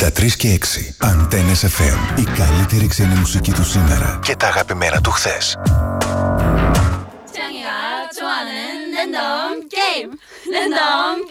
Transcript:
93 και 6. Αντένες FM. Η καλύτερη ξένη μουσική του σήμερα και τα αγαπημένα του χθες. 취향이가 좋아하는 랜덤 게임. 랜덤